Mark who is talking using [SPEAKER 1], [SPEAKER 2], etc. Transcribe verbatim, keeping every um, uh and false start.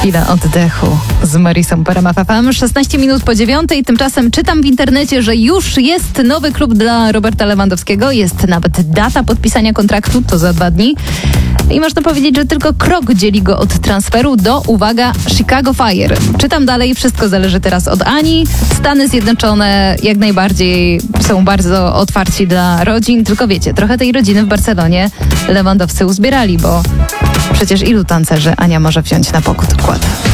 [SPEAKER 1] Chwila oddechu z Marisą Perem F M. szesnaście minut po dziewiątej. Tymczasem czytam w internecie, że już jest nowy klub dla Roberta Lewandowskiego. Jest nawet data podpisania kontraktu, to za dwa dni. I można powiedzieć, że tylko krok dzieli go od transferu do, uwaga, Chicago Fire. Czytam dalej, wszystko zależy teraz od Ani. Stany Zjednoczone jak najbardziej są bardzo otwarci dla rodzin, tylko wiecie, trochę tej rodziny w Barcelonie Lewandowscy uzbierali, bo przecież ilu tancerzy Ania może wziąć na pokład?